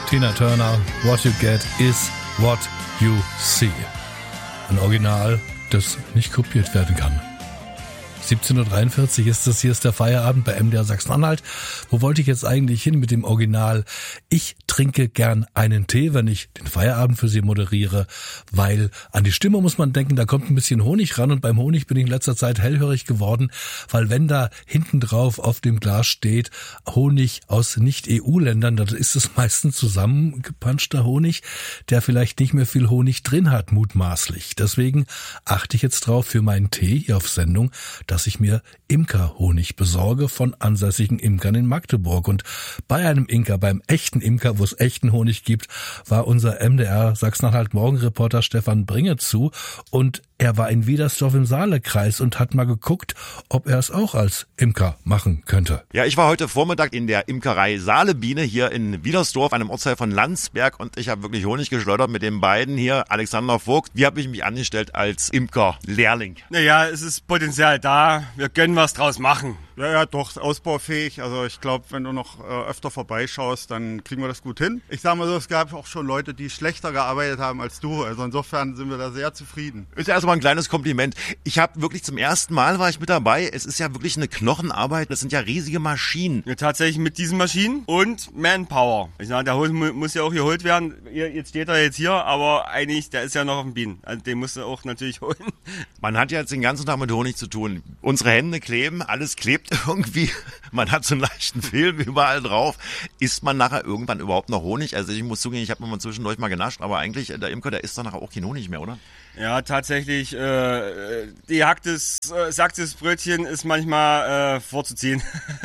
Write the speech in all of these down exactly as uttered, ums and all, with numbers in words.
Tina Turner, What You Get is What You See. Ein Original, das nicht kopiert werden kann. siebzehn Uhr dreiundvierzig ist das, hier ist der Feierabend bei M D R Sachsen-Anhalt. Wo wollte ich jetzt eigentlich hin mit dem Original? Ich trinke gern einen Tee, wenn ich den Feierabend für Sie moderiere, weil an die Stimme muss man denken, da kommt ein bisschen Honig ran und beim Honig bin ich in letzter Zeit hellhörig geworden, weil wenn da hinten drauf auf dem Glas steht Honig aus Nicht-E U-Ländern, dann ist es meistens zusammengepanschter Honig, der vielleicht nicht mehr viel Honig drin hat, mutmaßlich. Deswegen achte ich jetzt drauf für meinen Tee hier auf Sendung, dass ich mir Imkerhonig besorge von ansässigen Imkern in Magdeburg. Und bei einem Imker, beim echten Imker, wo es echten Honig gibt, war unser M D R Sachsen-Anhalt Morgenreporter Stefan Bringe zu. Und er war in Wiedersdorf im Saalekreis und hat mal geguckt, ob er es auch als Imker machen könnte. Ja, ich war heute Vormittag in der Imkerei Saalebiene hier in Wiedersdorf, einem Ortsteil von Landsberg, und ich habe wirklich Honig geschleudert mit den beiden hier. Alexander Vogt, wie habe ich mich angestellt als Imkerlehrling? Naja, es ist Potenzial da, wir können was draus machen. Ja, ja, doch, ausbaufähig. Also ich glaube, wenn du noch äh, öfter vorbeischaust, dann kriegen wir das gut hin. Ich sage mal so, es gab auch schon Leute, die schlechter gearbeitet haben als du. Also insofern sind wir da sehr zufrieden. Ist ja erstmal ein kleines Kompliment. Ich habe wirklich zum ersten Mal war ich mit dabei. Es ist ja wirklich eine Knochenarbeit. Das sind ja riesige Maschinen. Ja, tatsächlich mit diesen Maschinen und Manpower. Ich sage, der Honig muss ja auch geholt werden. Jetzt steht er jetzt hier, aber eigentlich, der ist ja noch auf dem Bienen. Also den musst du auch natürlich holen. Man hat ja jetzt den ganzen Tag mit Honig zu tun. Unsere Hände kleben, alles klebt irgendwie. Man hat so einen leichten Film überall drauf. Isst man nachher irgendwann überhaupt noch Honig? Also ich muss zugeben, ich habe mal zwischendurch mal genascht, aber eigentlich, der Imker, der isst dann nachher auch kein Honig mehr, oder? Ja, tatsächlich, äh, die hacktes, äh, sacktes Brötchen ist manchmal äh, vorzuziehen.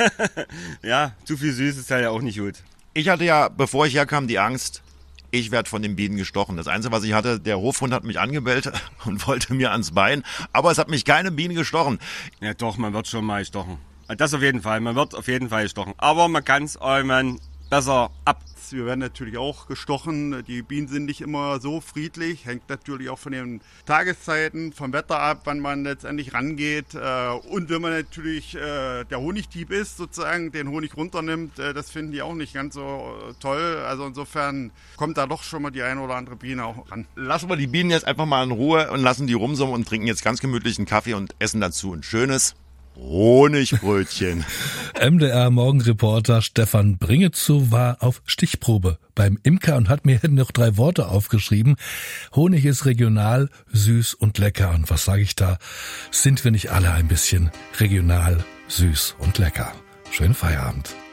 Ja, zu viel süß ist halt ja auch nicht gut. Ich hatte ja, bevor ich herkam, die Angst, ich werde von den Bienen gestochen. Das Einzige, was ich hatte, der Hofhund hat mich angebellt und wollte mir ans Bein. Aber es hat mich keine Biene gestochen. Ja doch, man wird schon mal gestochen. Das auf jeden Fall, man wird auf jeden Fall gestochen. Aber man kann es irgendwann besser ab. Wir werden natürlich auch gestochen. Die Bienen sind nicht immer so friedlich. Hängt natürlich auch von den Tageszeiten, vom Wetter ab, wann man letztendlich rangeht. Und wenn man natürlich der Honigdieb ist, sozusagen den Honig runternimmt, das finden die auch nicht ganz so toll. Also insofern kommt da doch schon mal die eine oder andere Biene auch ran. Lassen wir die Bienen jetzt einfach mal in Ruhe und lassen die rumsummen und trinken jetzt ganz gemütlich einen Kaffee und essen dazu ein schönes Honigbrötchen. M D R Morgenreporter Stefan Bringezu war auf Stichprobe beim Imker und hat mir noch drei Worte aufgeschrieben. Honig ist regional, süß und lecker. Und was sage ich da? Sind wir nicht alle ein bisschen regional, süß und lecker? Schönen Feierabend.